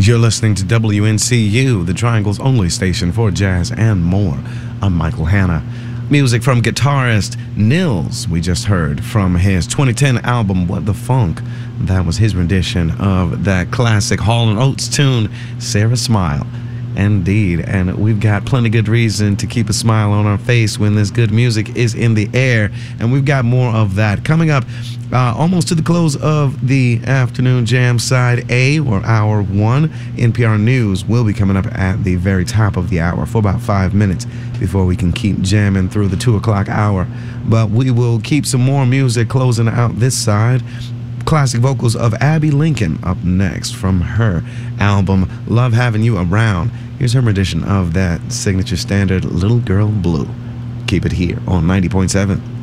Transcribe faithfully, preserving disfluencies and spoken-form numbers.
You're listening to W N C U, the Triangle's only station for jazz and more. I'm Michael Hanna. Music from guitarist Nils, we just heard from his twenty ten album, What the Funk. That was his rendition of that classic Hall and Oates tune, Sarah Smile. Indeed, and we've got plenty good reason to keep a smile on our face when this good music is in the air, and we've got more of that coming up uh, almost to the close of the afternoon jam. Side A, or hour one. N P R News will be coming up at the very top of the hour for about five minutes before we can keep jamming through the two o'clock hour, but we will keep some more music closing out this side. Classic vocals of Abby Lincoln up next from her album Love Having You Around. Here's her rendition of that signature standard Little Girl Blue. Keep it here on ninety point seven